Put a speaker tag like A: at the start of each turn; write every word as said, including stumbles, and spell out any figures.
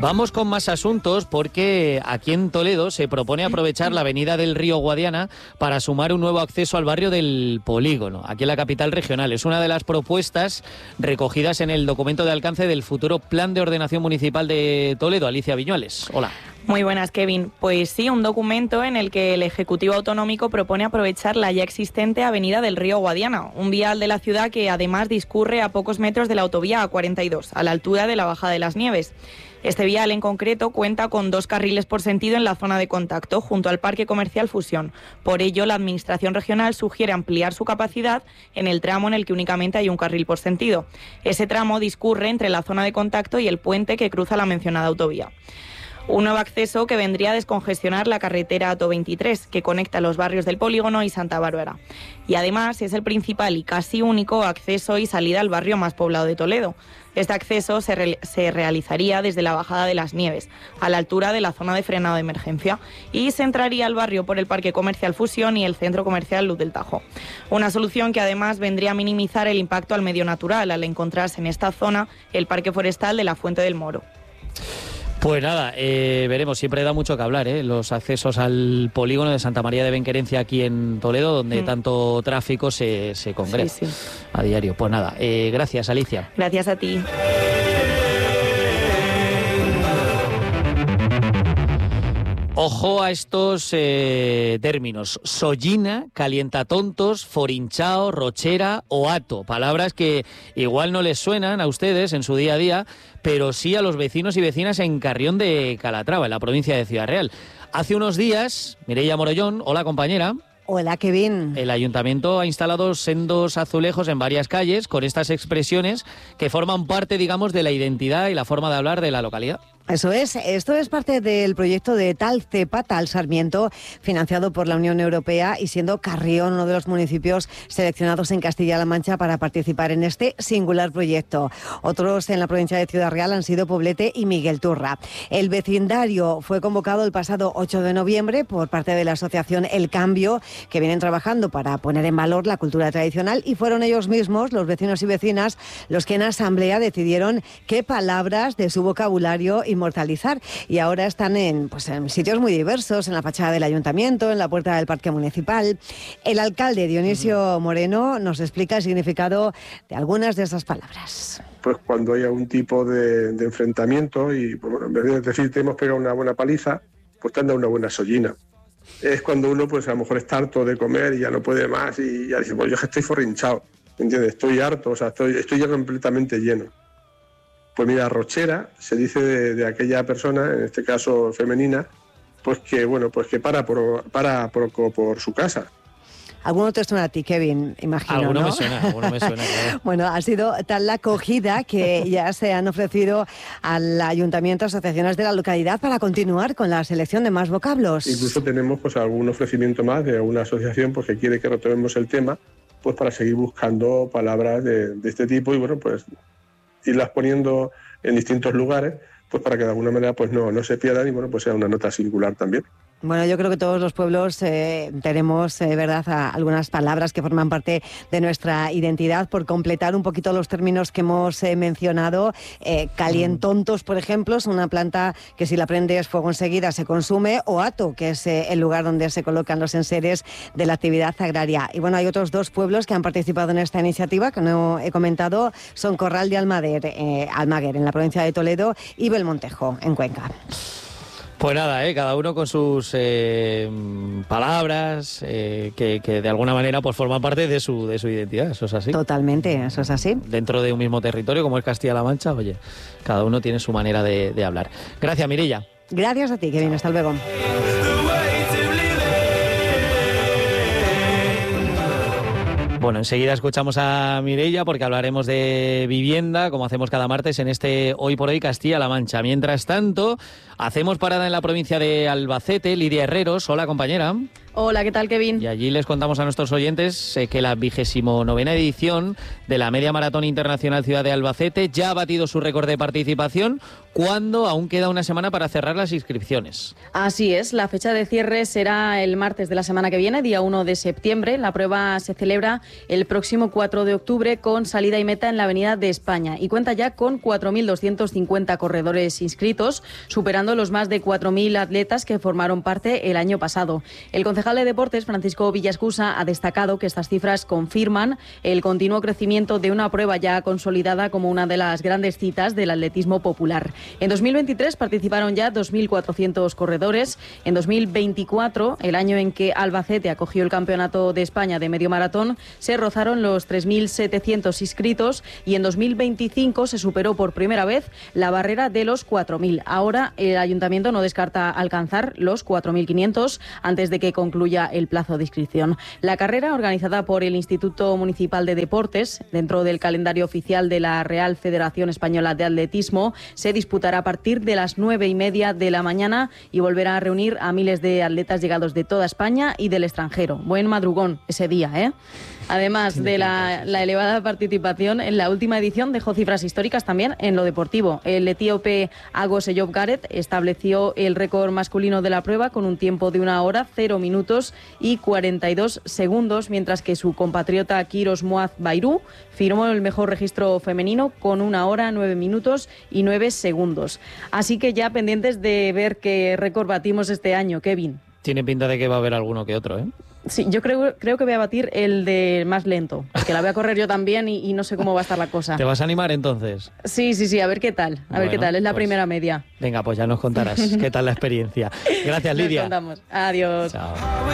A: Vamos con más asuntos porque aquí en Toledo se propone aprovechar la avenida del Río Guadiana para sumar un nuevo acceso al barrio del Polígono, aquí en la capital regional. Es una de las propuestas recogidas en el documento de alcance del futuro Plan de Ordenación Municipal de Toledo. Alicia Viñuales, hola.
B: Muy buenas, Kevin. Pues sí, un documento en el que el Ejecutivo Autonómico propone aprovechar la ya existente avenida del Río Guadiana, un vial de la ciudad que además discurre a pocos metros de la autovía A cuarenta y dos, a la altura de la Bajada de las Nieves. Este vial en concreto cuenta con dos carriles por sentido en la zona de contacto, junto al Parque Comercial Fusión. Por ello, la Administración Regional sugiere ampliar su capacidad en el tramo en el que únicamente hay un carril por sentido. Ese tramo discurre entre la zona de contacto y el puente que cruza la mencionada autovía. Un nuevo acceso que vendría a descongestionar la carretera A T O veintitrés, que conecta los barrios del Polígono y Santa Bárbara. Y además es el principal y casi único acceso y salida al barrio más poblado de Toledo. Este acceso se, re se realizaría desde la Bajada de las Nieves, a la altura de la zona de frenado de emergencia, y se entraría al barrio por el Parque Comercial Fusión y el Centro Comercial Luz del Tajo. Una solución que además vendría a minimizar el impacto al medio natural, al encontrarse en esta zona el Parque Forestal de la Fuente del Moro.
A: Pues nada, eh, veremos, siempre da mucho que hablar, ¿eh? Los accesos al polígono de Santa María de Benquerencia aquí en Toledo, donde mm. tanto tráfico se, se congrega sí, sí. a diario. Pues nada, eh, gracias, Alicia.
B: Gracias a ti.
A: Ojo a estos eh, términos: sollina, calientatontos, forinchao, rochera o ato. Palabras que igual no les suenan a ustedes en su día a día, pero sí a los vecinos y vecinas en Carrión de Calatrava, en la provincia de Ciudad Real. Hace unos días, Mireia Morollón, hola compañera.
C: Hola, Kevin.
A: El ayuntamiento ha instalado sendos azulejos en varias calles con estas expresiones que forman parte, digamos, de la identidad y la forma de hablar de la localidad.
C: Eso es, esto es parte del proyecto de Tal Cepa, Tal Sarmiento, financiado por la Unión Europea y siendo Carrión uno de los municipios seleccionados en Castilla-La Mancha para participar en este singular proyecto. Otros en la provincia de Ciudad Real han sido Poblete y Miguel Turra. El vecindario fue convocado el pasado ocho de noviembre por parte de la asociación El Cambio, que vienen trabajando para poner en valor la cultura tradicional, y fueron ellos mismos, los vecinos y vecinas, los que en asamblea decidieron qué palabras de su vocabulario inmortalizar, y ahora están en, pues, en sitios muy diversos, en la fachada del ayuntamiento, en la puerta del parque municipal. El alcalde Dionisio Moreno nos explica el significado de algunas de esas palabras.
D: Pues cuando hay algún tipo de, de enfrentamiento y, pues, bueno, en vez de decir te hemos pegado una buena paliza, pues te han dado una buena sollina. Es cuando uno, pues a lo mejor está harto de comer y ya no puede más y ya dice, pues yo es que estoy forrinchado, ¿entiendes? Estoy harto, o sea, estoy, estoy ya completamente lleno. Pues mira, rochera se dice de, de aquella persona, en este caso femenina, pues que bueno, pues que para por, para por, por su casa.
C: Alguno te suena a ti, Kevin, imagino,
A: Alguno
C: ¿no?
A: me suena, alguno me suena, claro.
C: Bueno, ha sido tal la acogida que ya se han ofrecido al ayuntamiento, asociaciones de la localidad, para continuar con la selección de más vocablos.
D: Incluso tenemos pues algún ofrecimiento más de una asociación pues que quiere que retomemos el tema, pues para seguir buscando palabras de, de este tipo y bueno, pues irlas poniendo en distintos lugares, pues para que de alguna manera pues no, no se pierdan y bueno, pues sea una nota singular también.
C: Bueno, yo creo que todos los pueblos eh, tenemos, eh, ¿verdad?, a algunas palabras que forman parte de nuestra identidad. Por completar un poquito los términos que hemos eh, mencionado, eh, calientontos, por ejemplo, es una planta que si la prendes fuego enseguida se consume, o ato, que es eh, el lugar donde se colocan los enseres de la actividad agraria. Y bueno, hay otros dos pueblos que han participado en esta iniciativa, que no he comentado, son Corral de Almaguer, eh, Almaguer en la provincia de Toledo, y Belmontejo, en Cuenca.
A: Pues nada, ¿eh? Cada uno con sus eh, palabras eh, que, que de alguna manera pues forman parte de su, de su identidad, eso es así.
C: Totalmente, eso es así.
A: Dentro de un mismo territorio como es Castilla-La Mancha, oye, cada uno tiene su manera de, de hablar. Gracias, Mireia.
C: Gracias a ti, Kevin, hasta luego.
A: Bueno, enseguida escuchamos a Mireia porque hablaremos de vivienda, como hacemos cada martes en este Hoy por Hoy Castilla-La Mancha. Mientras tanto, hacemos parada en la provincia de Albacete. Lidia Herreros, hola compañera.
E: Hola, ¿qué tal, Kevin?
A: Y allí les contamos a nuestros oyentes eh, que la vigésimo novena edición de la Media Maratón Internacional Ciudad de Albacete ya ha batido su récord de participación, cuando aún queda una semana para cerrar las inscripciones.
E: Así es, la fecha de cierre será el martes de la semana que viene, día uno de septiembre. La prueba se celebra el próximo cuatro de octubre con salida y meta en la Avenida de España y cuenta ya con cuatro mil doscientos cincuenta corredores inscritos, superando los más de cuatro mil atletas que formaron parte el año pasado. El concejal de Deportes, Francisco Villascusa, ha destacado que estas cifras confirman el continuo crecimiento de una prueba ya consolidada como una de las grandes citas del atletismo popular. En dos mil veintitrés participaron ya dos mil cuatrocientos corredores. En dos mil veinticuatro, el año en que Albacete acogió el Campeonato de España de medio maratón, se rozaron los tres mil setecientos inscritos y en dos mil veinticinco se superó por primera vez la barrera de los cuatro mil. Ahora el Ayuntamiento no descarta alcanzar los cuatro mil quinientos antes de que concluya el plazo de inscripción. La carrera, organizada por el Instituto Municipal de Deportes, dentro del calendario oficial de la Real Federación Española de Atletismo, se disputará a partir de las nueve y media de la mañana y volverá a reunir a miles de atletas llegados de toda España y del extranjero. Buen madrugón ese día, ¿eh? Además de la, la elevada participación, en la última edición dejó cifras históricas también en lo deportivo. El etíope Agos Eyob Gareth estableció el récord masculino de la prueba con un tiempo de una hora, cero minutos y cuarenta y dos segundos, mientras que su compatriota Kiros Moaz Bayrou firmó el mejor registro femenino con una hora, nueve minutos y nueve segundos. Así que ya pendientes de ver qué récord batimos este año, Kevin.
A: Tiene pinta de que va a haber alguno que otro, ¿eh?
E: Sí, yo creo, creo que voy a batir el de más lento, porque la voy a correr yo también y, y no sé cómo va a estar la cosa.
A: ¿Te vas a animar entonces?
E: Sí, sí, sí, a ver qué tal, a
A: Bueno,
E: ver qué tal, es la
A: pues,
E: primera media.
A: Venga, pues ya nos contarás qué tal la experiencia. Gracias, Lidia.
E: Nos contamos. Adiós.
A: Chao.